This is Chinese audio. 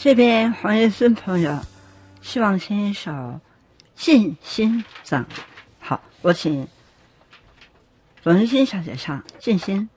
这边黄叶孙朋友希望听一首《静心掌》。好，我请董日欣小姐唱《静心》。